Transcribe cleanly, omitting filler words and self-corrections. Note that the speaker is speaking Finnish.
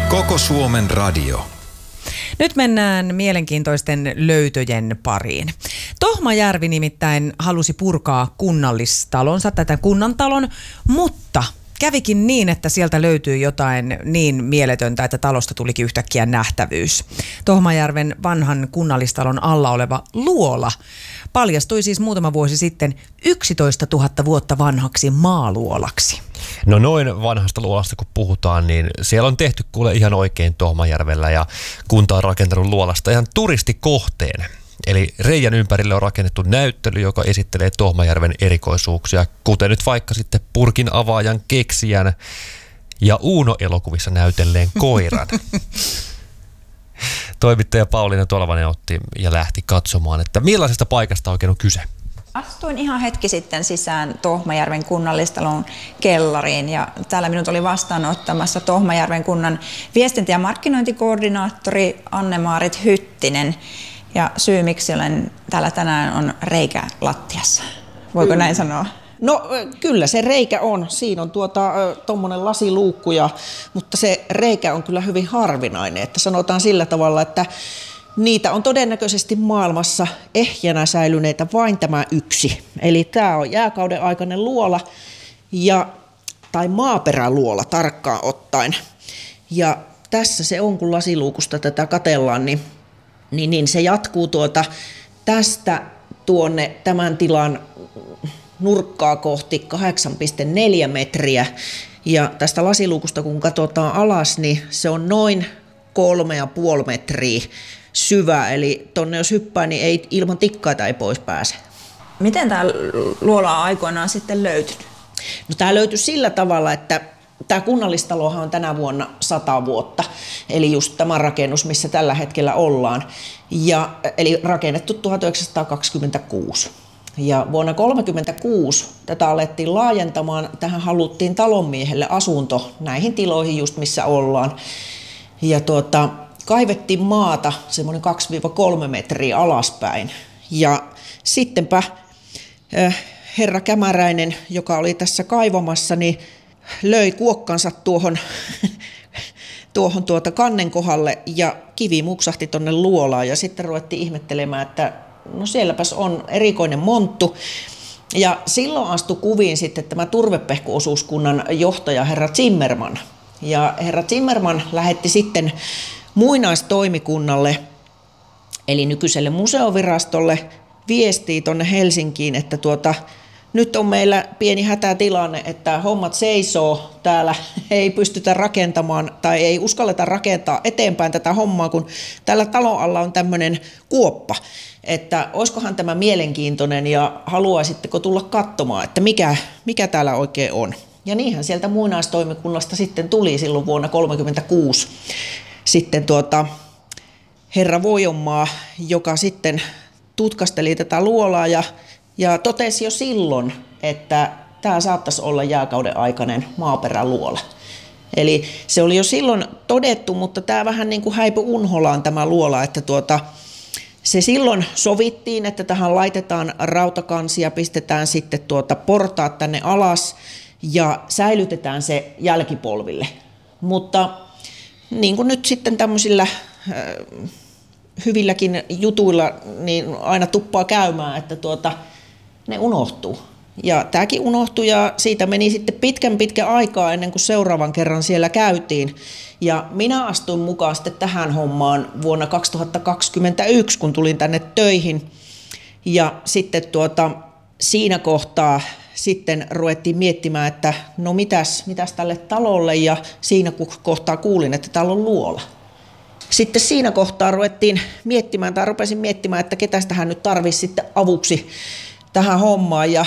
Koko Suomen radio. Nyt mennään mielenkiintoisten löytöjen pariin. Tohmajärvi nimittäin halusi purkaa kunnallistalonsa, tätä kunnantalon, mutta kävikin niin, että sieltä löytyy jotain niin mieletöntä, että talosta tulikin yhtäkkiä nähtävyys. Tohmajärven vanhan kunnallistalon alla oleva luola paljastui siis muutama vuosi sitten 11 000 vuotta vanhaksi maaluolaksi. No noin vanhasta luolasta kun puhutaan, niin siellä on tehty kuule ihan oikein Tohmajärvellä ja kunta on rakentanut luolasta ihan turistikohteen. Eli reiän ympärille on rakennettu näyttely, joka esittelee Tohmajärven erikoisuuksia, kuten nyt vaikka sitten purkin avaajan keksijän ja Uuno-elokuvissa näytelleen koiran. Toimittaja Pauliina Tolvanen otti ja lähti katsomaan, että millaisesta paikasta oikein on kyse. Astuin ihan hetki sitten sisään Tohmajärven kunnallistalon kellariin ja täällä minut oli vastaanottamassa Tohmajärven kunnan viestintä- ja markkinointikoordinaattori Anne-Maarit Hyttinen. Ja syy, miksi olen täällä tänään, on reikä lattiassa. Voiko näin sanoa? No kyllä se reikä on. Siinä on tuommoinen lasiluukku, mutta se reikä on kyllä hyvin harvinainen. Että sanotaan sillä tavalla, että niitä on todennäköisesti maailmassa ehjänä säilyneitä vain tämä yksi. Eli tämä on jääkauden aikainen luola tai maaperäluola tarkkaan ottaen. Ja tässä se on, kun lasiluukusta tätä katsellaan, niin se jatkuu tästä tuonne tämän tilan nurkkaa kohti 8,4 metriä. Ja tästä lasiluukusta kun katsotaan alas, niin se on noin 3,5 metriä syvä. Eli tonne jos hyppää, niin ei, ilman tikkaita ei pois pääse. Miten tämä luola on aikoinaan sitten löytynyt? No, tämä löytyi sillä tavalla, että tämä kunnallistalohan on tänä vuonna 100 vuotta, eli just tämä rakennus, missä tällä hetkellä ollaan, eli rakennettu 1926. Ja vuonna 1936 tätä alettiin laajentamaan, tähän haluttiin talonmiehelle asunto näihin tiloihin just missä ollaan. Ja kaivettiin maata semmoinen 2-3 metriä alaspäin. Ja sittenpä herra Kämäräinen, joka oli tässä kaivamassa, niin löi kuokkansa tuohon kannen kohdalle ja kivi muksahti tonne luolaan ja sitten ruvettiin ihmettelemään, että no sielläpäs on erikoinen monttu. Ja silloin astui kuviin sitten tämä turvepehkuosuuskunnan johtaja herra Zimmerman. Ja herra Zimmerman lähetti sitten muinaistoimikunnalle, eli nykyiselle museovirastolle, viestiä tonne Helsinkiin, että nyt on meillä pieni hätätilanne, että hommat seisoo täällä, ei pystytä rakentamaan tai ei uskalleta rakentaa eteenpäin tätä hommaa, kun tällä talon alla on tämmöinen kuoppa, että olisikohan tämä mielenkiintoinen ja haluaisitteko tulla katsomaan, että mikä täällä oikein on. Ja niinhän sieltä muinaistoimikunnasta sitten tuli silloin vuonna 1936 sitten herra Voijonmaa, joka sitten tutkasteli tätä luolaa ja totesi jo silloin, että tämä saattaisi olla jääkauden aikainen maaperäluola. Eli se oli jo silloin todettu, mutta tämä vähän niin kuin häipyi unholaan tämä luola, että se silloin sovittiin, että tähän laitetaan rautakansia, pistetään sitten portaat tänne alas ja säilytetään se jälkipolville. Mutta niin kuin nyt sitten tämmöisillä hyvilläkin jutuilla niin aina tuppaa käymään, että ne unohtuu. Ja tämäkin unohtui ja siitä meni sitten pitkän aikaa ennen kuin seuraavan kerran siellä käytiin. Ja minä astuin mukaan sitten tähän hommaan vuonna 2021, kun tulin tänne töihin. Ja sitten siinä kohtaa sitten ruvettiin miettimään, että no mitäs tälle talolle, ja siinä kohtaa kuulin, että täällä on luola. Sitten siinä kohtaa rupesin miettimään, että ketäs tähän nyt tarvitsisi sitten avuksi tähän hommaan. Ja